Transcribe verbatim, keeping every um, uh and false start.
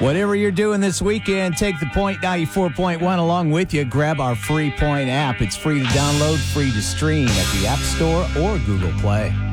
Whatever you're doing this weekend, take the Point ninety-four point one along with you. Grab our free Point app. It's free to download, free to stream at the App Store or Google Play.